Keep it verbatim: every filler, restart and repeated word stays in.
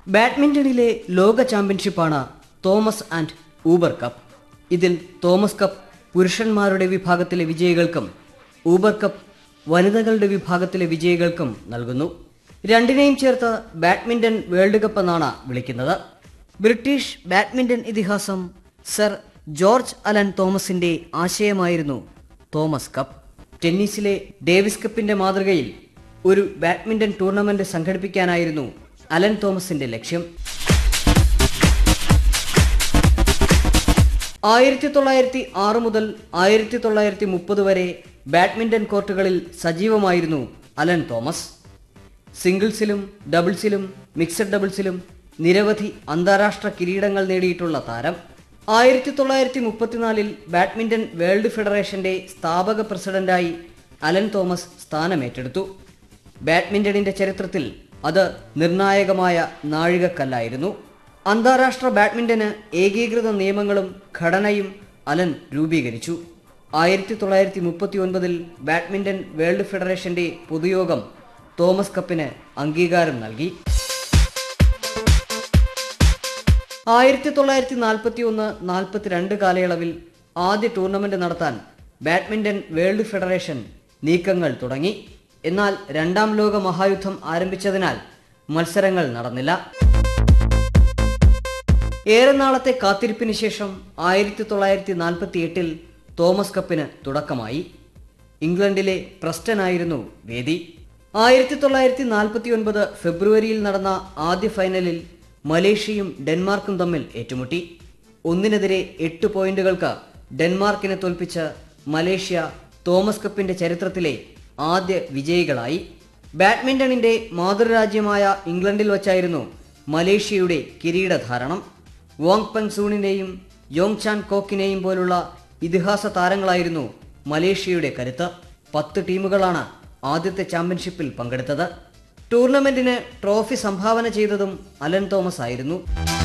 ബാഡ്മിന്റണിലെ ലോക ചാമ്പ്യൻഷിപ്പാണ് Thomas and Uber cup. ഇതിൽ Thomas cup പുരുഷന്മാരുടെ വിഭാഗത്തിലെ വിജയികൾക്കും ഊബർ കപ്പ് വനിതകളുടെ വിഭാഗത്തിലെ വിജയികൾക്കും നൽകുന്നു. രണ്ടിനെയും ചേർത്ത് ബാഡ്മിന്റൺ വേൾഡ് കപ്പ് എന്നാണ് വിളിക്കുന്നത്. ബ്രിട്ടീഷ് ബാഡ്മിന്റൺ ഇതിഹാസം സർ ജോർജ് അലൻ തോമസിന്റെ ആശയമായിരുന്നു തോമസ് കപ്പ്. ടെന്നീസിലെ ഡേവിസ് കപ്പിന്റെ മാതൃകയിൽ ഒരു ബാഡ്മിന്റൺ ടൂർണമെന്റ് സംഘടിപ്പിക്കാനായിരുന്നു അലൻ തോമസിന്റെ ലക്ഷ്യം. ആയിരത്തി തൊള്ളായിരത്തി ആറ് മുതൽ ആയിരത്തി തൊള്ളായിരത്തി മുപ്പത് വരെ ബാഡ്മിന്റൺ കോർട്ടുകളിൽ സജീവമായിരുന്നു അലൻ തോമസ്. സിംഗിൾസിലും ഡബിൾസിലും മിക്സഡ് ഡബിൾസിലും നിരവധി അന്താരാഷ്ട്ര കിരീടങ്ങൾ നേടിയിട്ടുള്ള താരം. ആയിരത്തി തൊള്ളായിരത്തി മുപ്പത്തിനാലിൽ ബാഡ്മിന്റൺ വേൾഡ് ഫെഡറേഷന്റെ സ്ഥാപക പ്രസിഡന്റായി അലൻ തോമസ് സ്ഥാനമേറ്റെടുത്തു. ബാഡ്മിന്റണിന്റെ ചരിത്രത്തിൽ അത് നിർണായകമായ നാഴികക്കല്ലായിരുന്നു. അന്താരാഷ്ട്ര ബാഡ്മിന്റന് ഏകീകൃത നിയമങ്ങളും ഘടനയും അലൻ രൂപീകരിച്ചു. ആയിരത്തി തൊള്ളായിരത്തി മുപ്പത്തി ഒൻപതിൽ ബാഡ്മിന്റൺ വേൾഡ് ഫെഡറേഷന്റെ പൊതുയോഗം തോമസ് കപ്പിന് അംഗീകാരം നൽകി. ആയിരത്തി തൊള്ളായിരത്തി നാൽപ്പത്തി ഒന്ന് നാൽപ്പത്തിരണ്ട് കാലയളവിൽ ആദ്യ ടൂർണമെന്റ് നടത്താൻ ബാഡ്മിന്റൺ വേൾഡ് ഫെഡറേഷൻ നീക്കങ്ങൾ തുടങ്ങി. എന്നാൽ രണ്ടാം ലോക മഹായുദ്ധം ആരംഭിച്ചതിനാൽ മത്സരങ്ങൾ നടന്നില്ല. ഏറെ നാളത്തെ കാത്തിരിപ്പിന് ശേഷം ആയിരത്തി തൊള്ളായിരത്തി നാൽപ്പത്തി എട്ടിൽ തോമസ് കപ്പിന് തുടക്കമായി. ഇംഗ്ലണ്ടിലെ പ്രസ്റ്റനായിരുന്നു വേദി. ആയിരത്തി തൊള്ളായിരത്തി നാൽപ്പത്തി ഒൻപത് ഫെബ്രുവരിയിൽ നടന്ന ആദ്യ ഫൈനലിൽ മലേഷ്യയും ഡെൻമാർക്കും തമ്മിൽ ഏറ്റുമുട്ടി. ഒന്നിനെതിരെ എട്ട് പോയിന്റുകൾക്ക് ഡെൻമാർക്കിനെ തോൽപ്പിച്ച് മലേഷ്യ തോമസ് കപ്പിന്റെ ചരിത്രത്തിലെ ആദ്യ വിജയികളായി. ബാഡ്മിന്റണിന്റെ മാതൃരാജ്യമായ ഇംഗ്ലണ്ടിൽ വച്ചായിരുന്നു മലേഷ്യയുടെ കിരീടധാരണം. വോങ് പെങ് സൂണിനെയും യോങ് ചാൻ കോക്കിനെയും പോലുള്ള ഇതിഹാസ താരങ്ങളായിരുന്നു മലേഷ്യയുടെ കരുത്ത്. പത്ത് ടീമുകളാണ് ആദ്യത്തെ ചാമ്പ്യൻഷിപ്പിൽ പങ്കെടുത്തത്. ടൂർണമെന്റിന് ട്രോഫി സംഭാവന ചെയ്തതും അലൻ തോമസ് ആയിരുന്നു.